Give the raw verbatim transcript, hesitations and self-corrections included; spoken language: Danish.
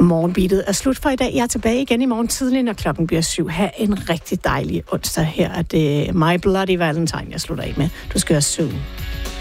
Morgenbeatet er slut for i dag. Jeg er tilbage igen i morgen tidlig, når klokken bliver syv. Ha' en rigtig dejlig onsdag. Her er det My Bloody Valentine, jeg slutter af med. Du skal høre Soon.